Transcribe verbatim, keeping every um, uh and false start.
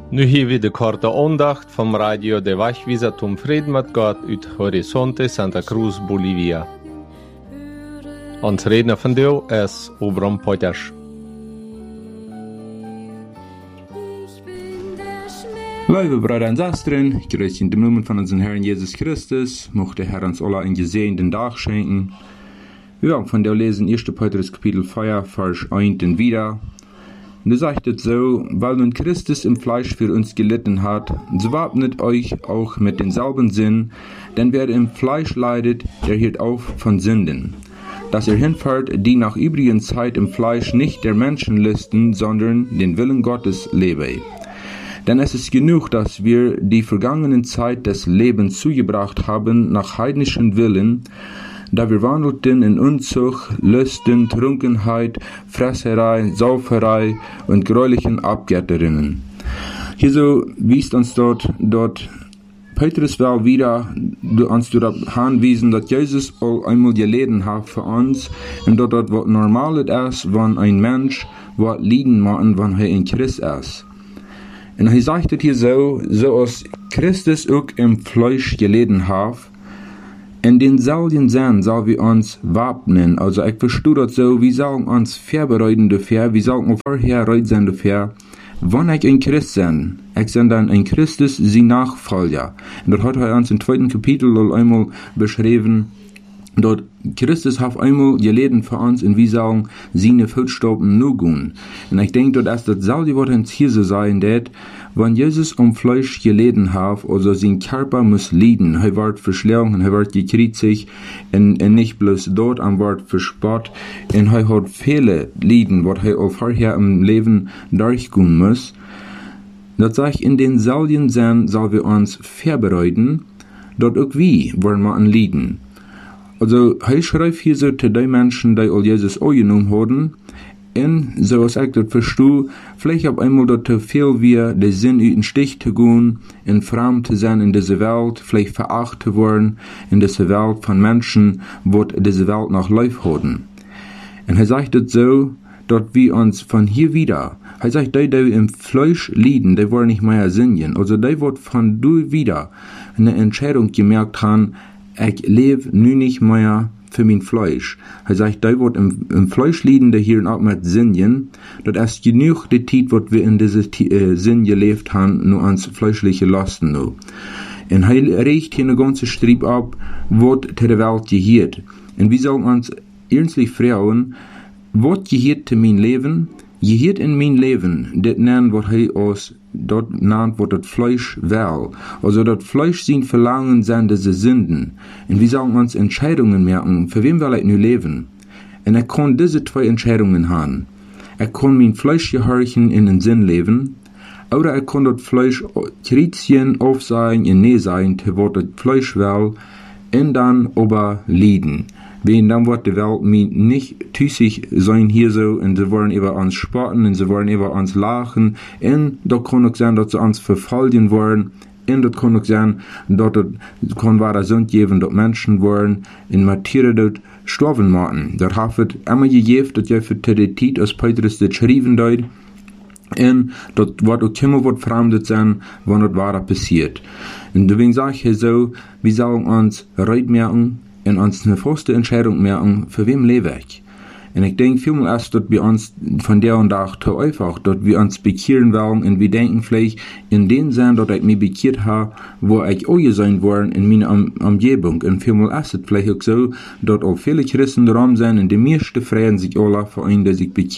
Nu hier weer de korte aandacht van Radio de Wachwieser Tom Frieden met God uit Horizonte Santa Cruz, Bolivia. Ons redner vandaag is Obram Potters. Liebe Brüder und Schwestern, grüß in dem Namen von unserem Herrn Jesus Christus, mochte Herr uns alle einen gesegneten Tag schenken. Wir werden von der lesen erster Petrus Kapitel vier, Vers eins wieder. Und da sagt es so, weil nun Christus im Fleisch für uns gelitten hat, so wappnet euch auch mit denselben Sinn, denn wer im Fleisch leidet, der hielt auf von Sünden. Dass er hinfährt, die nach übrigen Zeit im Fleisch nicht der Menschen listen, sondern den Willen Gottes lebe. Denn es ist genug, dass wir die vergangenen Zeit des Lebens zugebracht haben nach heidnischen Willen, da wir wandelten in Unzucht, Lüsten, Trunkenheit, Fresserei, Sauferei und gräulichen Abgötterinnen. Hier so wies uns dort, dort Petrus will wieder uns darauf hinweisen, dass Jesus all einmal gelitten hat für uns und dort, dort was normal ist, wenn ein Mensch was leiden machen, wenn er in Christ ist. Und er sagt es hier so, so als Christus auch im Fleisch gelitten hat, in denselben Sinn sollen wir uns wappnen. Also ich verstehe das so, wir sollen uns vorbereiten dafür, wir sollen auch vorher bereit sein dafür, wenn ich ein Christ bin. Ich bin dann ein Christus, sein Nachfolger. Und dort hat er uns im zweiten Kapitel einmal beschrieben, dort Christus hat einmal gelitten für uns und wir sollen seine Fußstapfen nur gehen. Und ich denke, dort ist das selbe, was uns hier so sein wird, wenn Jesus am Fleisch gelitten hat, also sein Körper muss leiden, er wird verschlagen, er wird gekreuzigt, und, und nicht bloß dort, er wird verspottet, und er hat viele Leiden, was er auch vorher im Leben durchgehen muss. Das sage ich, in denselben Sinn sollen wir uns vorbereiten, dort auch wie wollen wir an leiden. Also, er schreibt hier so zu den Menschen, die all Jesus angenommen haben, und so als ich das verstehe, vielleicht auf einmal dort zu viel wir den Sinn in den Stich zu gehen, in fremd zu sein in dieser Welt, vielleicht verachtet zu werden in dieser Welt von Menschen, die diese Welt noch live haben. Und er sagt es so, dort wir uns von hier wieder, er sagt, die, die im Fleisch leiden, die wollen nicht mehr singen. Also, die wird von du wieder eine Entscheidung gemerkt haben, ich lebe nun nicht mehr für mein Fleisch. Er sagt, da wird im, im Fleisch liegen, der hier auch mit Sinnen, das ist genug die Zeit, was wir in diese äh, Sinn gelebt haben, nur ans fleischliche Lasten nur. Und er regt hier eine ganze Strip ab, was zu der Welt gehört. Und wir sollen uns ernstlich fragen, was gehört zu mein Leben? Gehört in mein Leben, das nennt, was er aus dort nennt, was das Fleisch will. Also das Fleisch sind Verlangen sind diese Sünden. Und wir sollen uns Entscheidungen merken, für wen will ich nun leben? Und er kann diese zwei Entscheidungen haben. Er kann mein Fleisch gehorchen in den Sinn leben, oder er kann das Fleisch kritizieren, aufsagen, in Nähe sein, zu was das Fleisch will, und dann aber leiden. Wenn dann wird die Welt mir nicht tüßig sein hier so, und sie wollen über uns spotten, und sie wollen über uns lachen, und da kann auch sein, dass sie uns verfolgen wollen, und das kann auch sein, dass es kann wahre Sünde geben, dass Menschen wollen, in Martyrer dort sterben machen. Das hat es immer gegeben, dass ja für die Zeit, als Petrus das schrieben dort, und das wird auch immer was Fremdes sein, wenn das wahre passiert. Und deswegen sage ich hier so, wir sollen uns reit merken, und uns eine feste Entscheidung merken, für wem lebe ich. Und ich denke vielmehr erst, dass wir uns von der und auch zu einfach, dass wir uns bekehren wollen, und wir denken vielleicht in den Sinn, dass ich mich bekehrt habe, wo ich auch sein wollen in meiner um Umgebung. Und vielmehr ist es vielleicht auch so, dass auch viele Christen darum sind, und die meisten freuen sich alle für einen, der sich bekehrt.